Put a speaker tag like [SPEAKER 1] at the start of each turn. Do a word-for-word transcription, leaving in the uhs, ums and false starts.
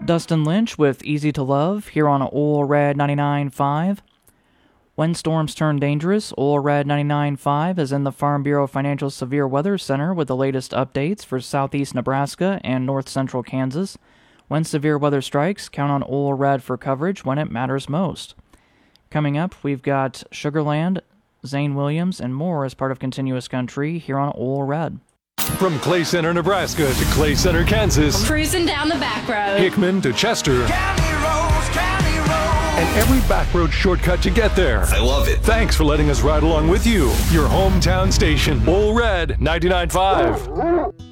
[SPEAKER 1] Dustin Lynch with Easy to Love here on Ole Red ninety-nine point five. When storms turn dangerous, Ole Red ninety-nine point five is in the Farm Bureau Financial Severe Weather Center with the latest updates for southeast Nebraska and north central Kansas. When severe weather strikes, count on Ole Red for coverage when it matters most. Coming up, we've got Sugarland, Zane Williams, and more as part of Continuous Country here on Ole Red.
[SPEAKER 2] From Clay Center, Nebraska to Clay Center, Kansas.
[SPEAKER 3] Cruising down the back road.
[SPEAKER 2] Hickman to Chester.
[SPEAKER 4] County roads, county roads.
[SPEAKER 2] And every back road shortcut to get there.
[SPEAKER 5] I love it.
[SPEAKER 2] Thanks for letting us ride along with you. Your hometown station, Ole Red ninety-nine point five.